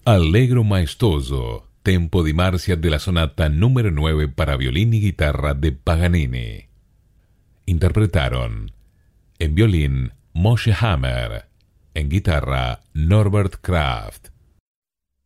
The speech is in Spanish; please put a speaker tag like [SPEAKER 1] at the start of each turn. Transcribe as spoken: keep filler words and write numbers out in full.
[SPEAKER 1] Allegro maestoso, tempo di Marzia de la sonata número nueve para violín y guitarra de Paganini. Interpretaron en violín Moshe Hammer, en guitarra Norbert Kraft,